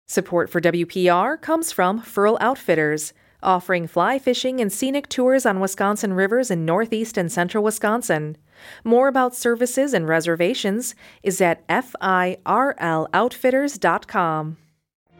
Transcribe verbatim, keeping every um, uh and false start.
Support for W P R comes from Furl Outfitters, offering fly fishing and scenic tours on Wisconsin rivers in northeast and central Wisconsin. More about services and reservations is at firl outfitters dot com.